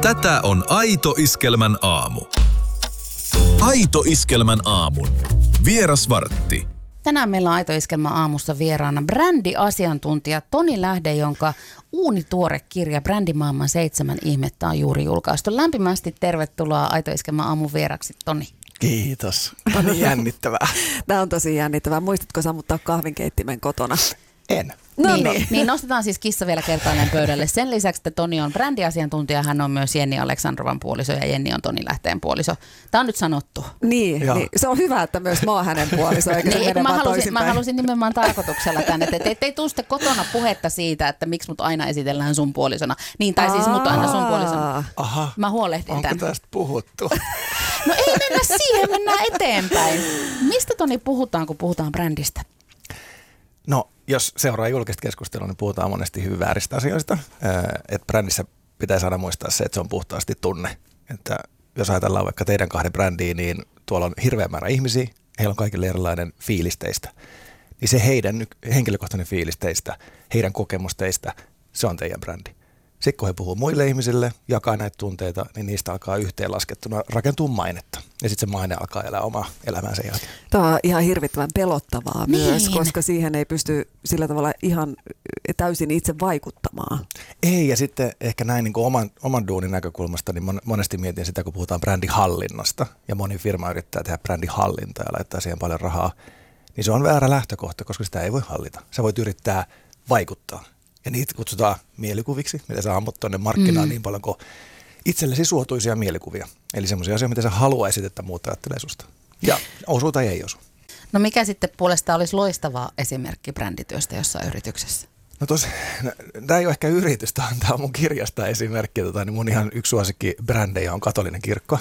Tätä on Aito Iskelmän aamu. Aito Iskelmän aamun. Vierasvartti. Tänään meillä on Aito Iskelmän aamussa vieraana brändiasiantuntija Toni Lähde, jonka uunituore kirja Brändimaailman 7 ihmettä on juuri julkaistu. Lämpimästi tervetuloa Aito Iskelmän aamun vieraksi, Toni. Kiitos. Tämä on jännittävää. Tämä on tosi jännittävää. Muistatko sammuttaa kahvinkeittimen kotona? En. No niin, nostetaan siis kissa vielä kertaalleen pöydälle. Sen lisäksi, että Toni on brändiasiantuntija, hän on myös Jenni Aleksandrovan puoliso ja Jenni on Toni Lähteen puoliso. Tämä on nyt sanottu. Niin, se on hyvä, että myös mä oon hänen puoliso, eikä se mene vaan toisinpäin. Mä halusin nimenomaan tarkoituksella tänne, että ettei tule sitten kotona puhetta siitä, että miksi mut aina esitellään sun puolisona. Niin, tai siis mut aina sun puolisona. Aha. Mä huolehdin tämän. Onko tästä puhuttu? No ei mennä siihen, mennään eteenpäin. Mistä, Toni, puhutaan, kun puhutaan brändistä? No, jos seuraa julkista keskustelua, niin puhutaan monesti hyvin vääristä asioista. Että brändissä pitää saada muistaa se, että se on puhtaasti tunne. Että jos ajatellaan vaikka teidän 2 brändiä, niin tuolla on hirveä määrä ihmisiä, heillä on kaikille erilainen fiilis teistä. Niin se heidän henkilökohtainen fiilis teistä, heidän kokemus teistä, se on teidän brändi. Sitten kun he puhuu muille ihmisille, jakaa näitä tunteita, niin niistä alkaa yhteenlaskettuna rakentua mainetta. Ja sitten se maine alkaa elää omaa elämäänsä jälkeen. Tämä on ihan hirvittävän pelottavaa myös, koska siihen ei pysty sillä tavalla ihan täysin itse vaikuttamaan. Ei, ja sitten ehkä näin niin kuin oman duunin näkökulmasta, niin monesti mietin sitä, kun puhutaan brändihallinnasta, ja moni firma yrittää tehdä brändihallintaa ja laittaa siihen paljon rahaa, niin se on väärä lähtökohta, koska sitä ei voi hallita. Sä voit yrittää vaikuttaa. Ja niitä kutsutaan mielikuviksi, mitä sä ammut tuonne markkinaan niin paljon kuin itsellesi suotuisia mielikuvia. Eli semmoisia asioita, mitä sä haluaisit, että muut ajattelee susta. Ja osuu tai ei osu. No mikä sitten puolestaan olisi loistava esimerkki brändityöstä jossain yrityksessä? No tämä ei ole ehkä yritystä antaa mun kirjasta esimerkki. Niin mun ihan yksi suosikki brändejä on katolinen kirkko.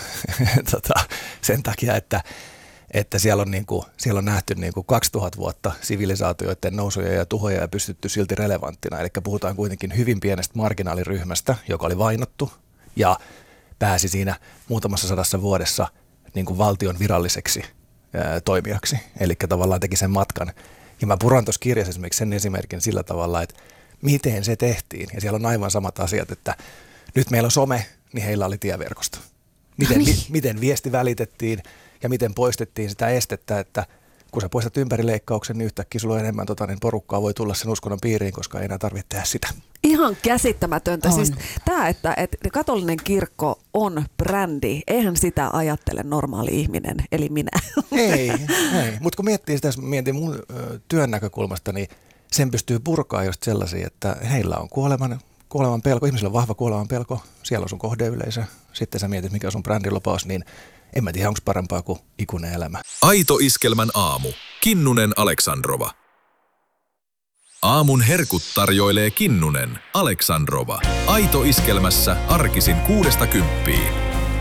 Sen takia, että siellä on nähty 2000 vuotta sivilisaatioiden nousuja ja tuhoja ja pystytty silti relevanttina. Eli puhutaan kuitenkin hyvin pienestä marginaaliryhmästä, joka oli vainottu ja pääsi siinä muutamassa sadassa vuodessa valtion viralliseksi toimijaksi. Eli tavallaan teki sen matkan. Ja mä puran tuossa kirjassa esimerkiksi sen esimerkin sillä tavalla, että miten se tehtiin. Ja siellä on aivan samat asiat, että nyt meillä on some, niin heillä oli tieverkosto. Miten viesti välitettiin. Ja miten poistettiin sitä estettä, että kun sä poistat ympärileikkauksen, niin yhtäkkiä sulla on enemmän niin porukkaa voi tulla sen uskonnon piiriin, koska ei enää tarvitse tehdä sitä. Ihan käsittämätöntä. Siis tämä, että katolinen kirkko on brändi, eihän sitä ajattele normaali ihminen, eli minä. Ei. Mutta kun miettii sitä, jos mietin mun työn näkökulmasta, niin sen pystyy purkaa just sellaisia, että heillä on kuoleman pelko, ihmisillä on vahva kuoleman pelko, siellä on sun kohdeyleisö, sitten sä mietit, mikä on sun brändilupaus, niin en mä tiedä, onko parempaa kuin ikuinen elämä. Aito Iskelmän aamu. Kinnunen Aleksandrova. Aamun herkut tarjoilee Kinnunen Aleksandrova. Aito Iskelmässä arkisin 6–10.